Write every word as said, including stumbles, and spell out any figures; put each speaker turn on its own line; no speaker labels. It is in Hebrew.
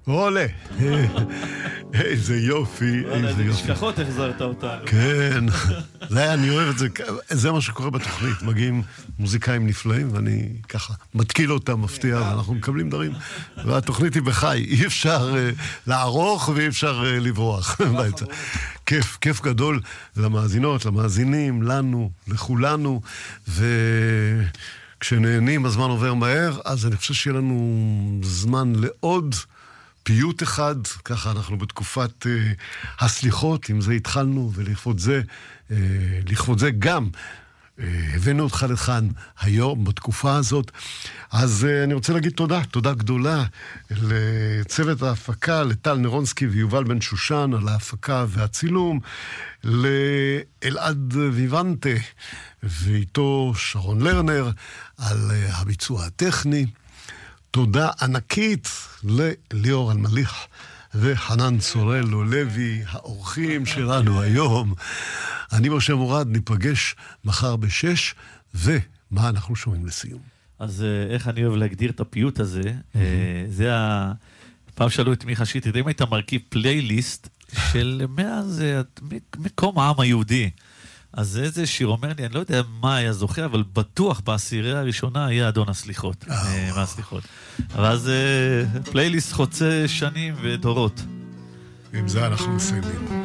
עולה. איזה יופי, איזה יופי.
נשכחות החזרת אותנו.
כן, זה, אני אוהב את זה, זה מה שקורה בתוכנית. מגיעים מוזיקאים נפלאים, ואני ככה מתקיל אותם, מפתיע, ואנחנו מקבלים דברים. והתוכנית היא בחי, אי אפשר לערוך ואי אפשר לברוח. כיף, כיף גדול למאזינות, למאזינים, לנו, לכולנו, וכשנהנים הזמן עובר מהר, אז אני חושב שיהיה לנו זמן לעוד פיוט אחד, ככה אנחנו בתקופת uh, הסליחות, עם זה התחלנו, ולכבוד זה, uh, לכבוד זה גם, uh, הבאנו אותך לכאן היום, בתקופה הזאת. אז uh, אני רוצה להגיד תודה, תודה גדולה לצוות ההפקה, לטל נרונסקי ויובל בן שושן, על ההפקה והצילום, לאלעד ויבנטה, ואיתו שרון לרנר, על uh, הביצוע הטכני. תודה ענקית לליאור אלמליח וחנן צורלו לוי, האורחים שלנו היום. אני משה מורד, ניפגש מחר בשש, ומה אנחנו שומעים לסיום?
אז איך אני אוהב להגדיר את הפיוט הזה? זה ה... פעם שאלו את מיכה שטרית, אם היית מרכיב פלייליסט של מאז מקום העם היהודי, אז איזה שיר אומר לי, אני לא יודע מה היה זוכה, אבל בטוח בעשירייה הראשונה היה אדון הסליחות. מה הסליחות? ואז פלייליסט חוצה שנים ודורות.
עם זה אנחנו מסיימים.